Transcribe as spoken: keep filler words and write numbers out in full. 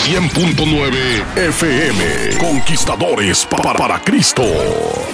cien punto nueve F M. Conquistadores para, para Cristo.